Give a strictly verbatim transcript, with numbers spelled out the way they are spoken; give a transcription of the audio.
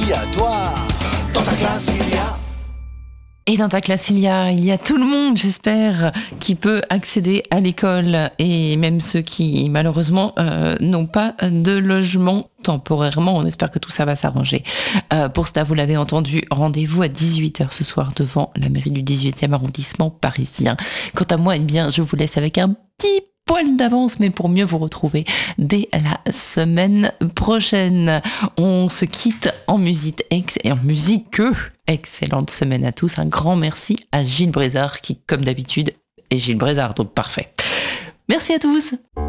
y a toi. Dans ta classe, il y a... Et dans ta classe, il y a, il y a tout le monde, j'espère, qui peut accéder à l'école, et même ceux qui, malheureusement, euh, n'ont pas de logement temporairement. On espère que tout ça va s'arranger. Euh, pour cela, vous l'avez entendu, rendez-vous à dix-huit heures ce soir devant la mairie du dix-huitième arrondissement parisien. Quant à moi, eh bien, je vous laisse avec un petit poil d'avance, mais pour mieux vous retrouver dès la semaine prochaine. On se quitte en musique ex et en musique que excellente semaine à tous. Un grand merci à Gilles Brézard qui, comme d'habitude, est Gilles Brézard, donc parfait. Merci à tous.